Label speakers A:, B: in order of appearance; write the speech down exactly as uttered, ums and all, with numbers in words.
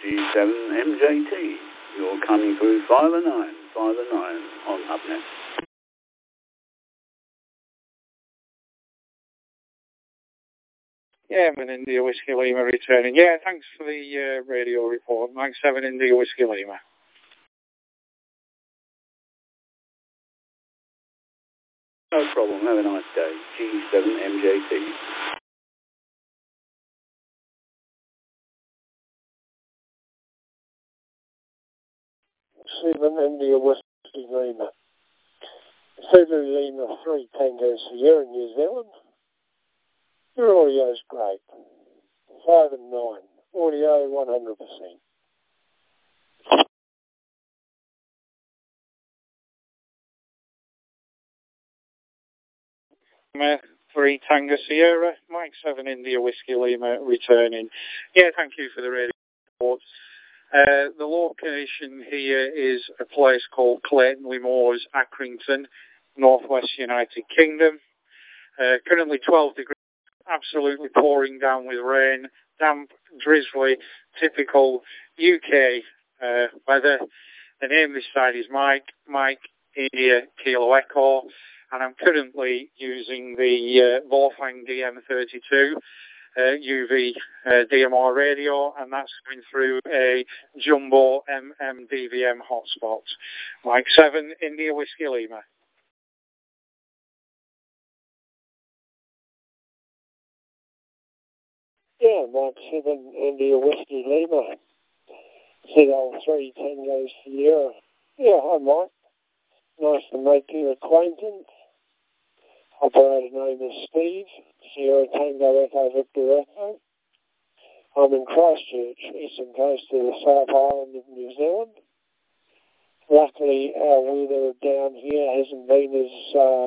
A: G seven M J T. You're coming through five oh nine, five oh nine on Hubnet.
B: Yeah, I'm an India Whiskey Lima returning. Yeah, thanks for the uh, radio report. Mike seven India Whiskey Lima.
A: No problem. Have a nice day. G seven M J T.
C: seven India Whiskey Lima. Zulu Lima three Tango Sierra, New Zealand. Your audio's great. five and nine. Audio one hundred percent.
B: three Tango Sierra, Mike seven India Whiskey Lima returning. Yeah, thank you for the radio report. Uh, the location here is a place called Clayton-le Moors, Accrington, Northwest United Kingdom. Uh, currently twelve degrees, absolutely pouring down with rain, damp, drizzly, typical U K uh, weather. The name this side is Mike, Mike India Kilo Echo, and I'm currently using the uh, Wolfgang D M thirty-two uh, U V uh, D M R radio, and that's going through a jumbo M M D V M hotspot. Mike seven India Whiskey Lima.
C: Yeah, Mike seven India Whiskey Lima. C L three Tango Sierra. Yeah, hi Mike. Nice to make your acquaintance. Operator name is Steve. Sierra Tango Echo Victor Echo. I'm in Christchurch, eastern coast of the South Island of New Zealand. Luckily, our weather down here hasn't been as uh,